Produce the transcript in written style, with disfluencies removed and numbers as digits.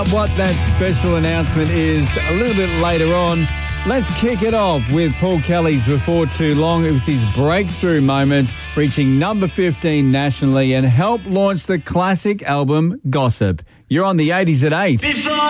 What that special announcement is a little bit later on. Let's kick it off with Paul Kelly's Before Too Long. It was his breakthrough moment, reaching number 15 nationally and helped launch the classic album Gossip. You're on the 80s at 8.